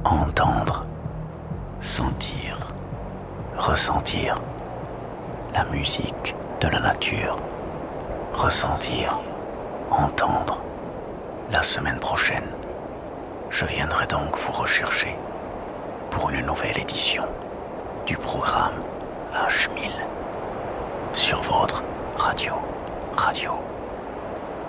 entendre, sentir, ressentir la musique de la nature, ressentir, entendre. La semaine prochaine, je viendrai donc vous rechercher pour une nouvelle édition du programme H1000 sur votre radio.